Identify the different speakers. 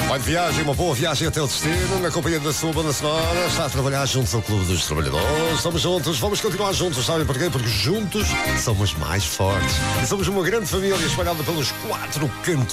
Speaker 1: Olha, viagem, uma boa viagem até o destino, na companhia da sua banda sonora. Está a trabalhar juntos ao Clube dos Trabalhadores. Estamos juntos, vamos continuar juntos, sabem porquê? Porque juntos somos mais fortes. E somos uma grande família espalhada pelos 4 cantos